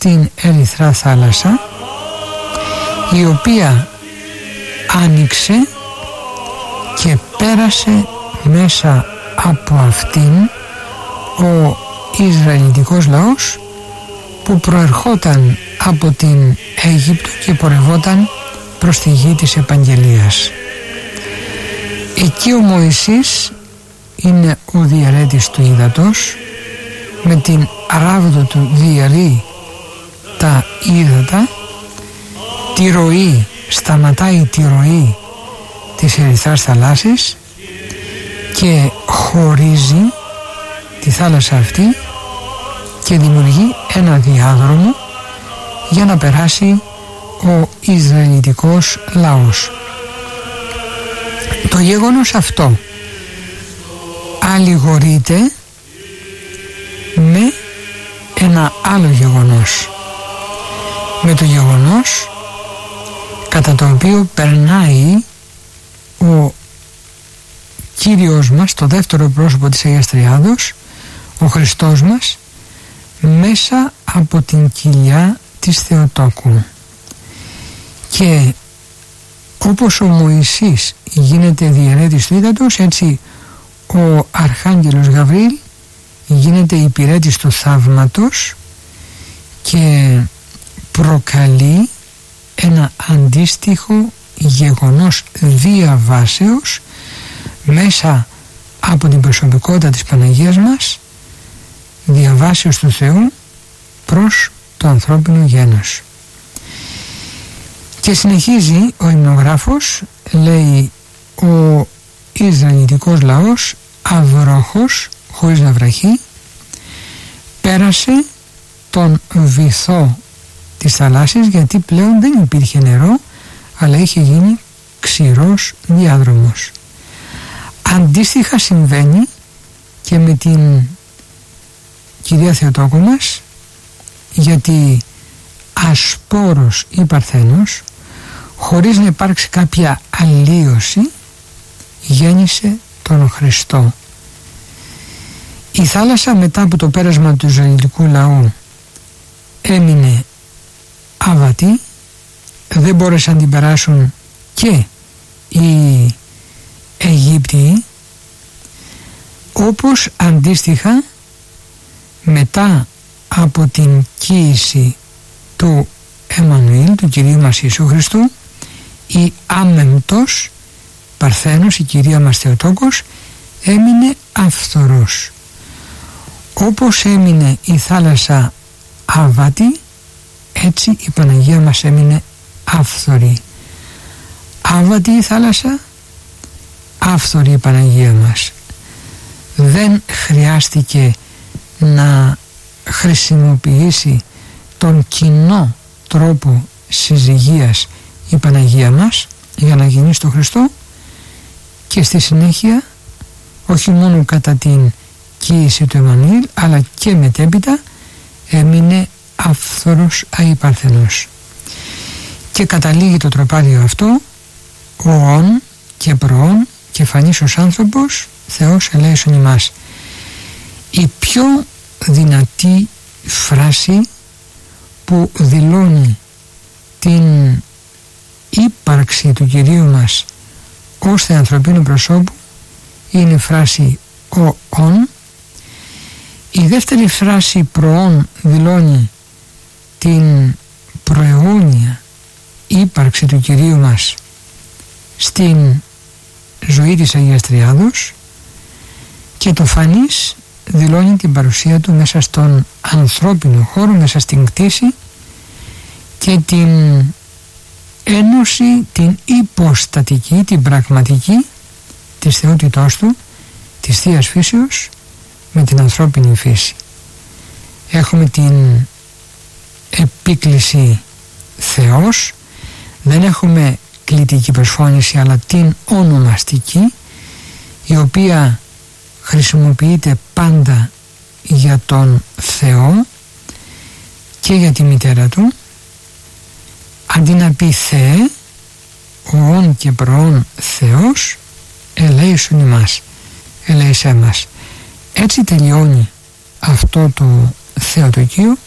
στην Ερυθρά θάλασσα, η οποία άνοιξε και πέρασε μέσα από αυτήν ο Ισραηλιτικός λαός που προερχόταν από την Αίγυπτο και πορευόταν προς τη γη της επαγγελίας. Εκεί ο Μωυσής είναι ο διαιρέτης του ύδατος, με την ράβδο του διαιρεί τα ύδατα, τη ροή, σταματάει τη ροή της Ερυθράς θαλάσσης και χωρίζει τη θάλασσα αυτή και δημιουργεί ένα διάδρομο για να περάσει ο Ισραηλιτικός λαός. Το γεγονός αυτό αλληγορείται με ένα άλλο γεγονός, με το γεγονός κατά το οποίο περνάει ο Κύριος μας, το δεύτερο πρόσωπο της Αγίας Τριάδος, ο Χριστός μας, μέσα από την κοιλιά της Θεοτόκου. Και όπως ο Μωυσής γίνεται διαιρέτης του ύδατος, έτσι ο Αρχάγγελος Γαβρίλ γίνεται υπηρέτης του θαύματος και προκαλεί ένα αντίστοιχο γεγονός διαβάσεως μέσα από την προσωπικότητα της Παναγίας μας, διαβάσεως του Θεού προς το ανθρώπινο γένος. Και συνεχίζει ο υμνογράφος, λέει, ο Ισραηλιτικός λαός αυρόχος, χωρίς να βραχεί, πέρασε τον βυθό της θαλάσσης, γιατί πλέον δεν υπήρχε νερό, αλλά είχε γίνει ξηρός διάδρομος. Αντίστοιχα συμβαίνει και με την Κυρία Θεοτόκου μας, γιατί ασπόρος ή παρθένος, χωρίς να υπάρξει κάποια αλλίωση, γέννησε τον Χριστό. Η θάλασσα μετά από το πέρασμα του Ισραηλιτικού λαού έμεινε άβατη, δεν μπόρεσαν να την περάσουν και οι Αιγύπτιοι, όπως αντίστοιχα μετά από την κοίηση του Εμμανουήλ, του Κυρίου μας Ιησού Χριστού, η άμεμπτος Παρθένος, η Κυρία μας Θεοτόκος, έμεινε αυθορός. Όπως έμεινε η θάλασσα άβατη, έτσι η Παναγία μας έμεινε άφθορη. Άβατη η θάλασσα, άφθορη η Παναγία μας. Δεν χρειάστηκε να χρησιμοποιήσει τον κοινό τρόπο συζυγίας η Παναγία μας για να γεννήσει τον Χριστό, και στη συνέχεια όχι μόνο κατά την κοίηση του Εμμανουήλ, αλλά και μετέπειτα έμεινε άφθορος αϊπαρθενός. Και καταλήγει το τροπάριο αυτό, οόν και προόν και φανής ως άνθρωπος, Θεός ελέησον ημάς. Η πιο δυνατή φράση που δηλώνει την ύπαρξη του Κυρίου μας ως θεανθρωπίνου προσώπου είναι η φράση οόν. Η δεύτερη φράση προόν δηλώνει την προαιώνια ύπαρξη του Κυρίου μας στην ζωή της Αγίας Τριάδος, και το φανής δηλώνει την παρουσία του μέσα στον ανθρώπινο χώρο, μέσα στην κτήση, και την ένωση, την υποστατική, την πραγματική της θεότητός του, της Θείας Φύσεως με την ανθρώπινη φύση. Έχουμε την επίκληση Θεός, δεν έχουμε κλητική προσφώνηση, αλλά την ονομαστική, η οποία χρησιμοποιείται πάντα για τον Θεό και για τη μητέρα του. Αντί να πει Θεέ, οόν και προόν Θεός, ελέησον ημάς, ελέησέ μας. Έτσι τελειώνει αυτό το Θεοτοκείο,